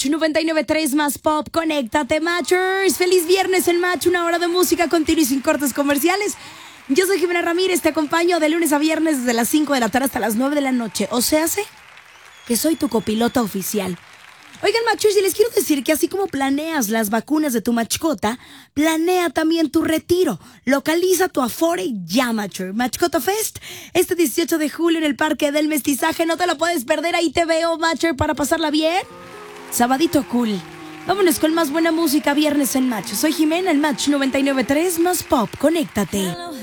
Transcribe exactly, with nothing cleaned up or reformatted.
Match noventa y nueve punto tres más pop. Conéctate, Matchers. Feliz viernes en Match, una hora de música continua y sin cortes comerciales. Yo soy Jimena Ramírez, te acompaño de lunes a viernes desde las cinco de la tarde hasta las nueve de la noche. O sea, sé que soy tu copilota oficial. Oigan, Matchers, y les quiero decir que así como planeas las vacunas de tu mascota, planea también tu retiro. Localiza tu Afore y ya, Matcher. Mascota Fest, este dieciocho de julio en el Parque del Mestizaje. No te lo puedes perder, ahí te veo, Matcher, para pasarla bien. Sabadito cool. Vámonos con más buena música viernes en Match. Soy Jimena, el Match noventa y nueve punto tres más pop. Conéctate.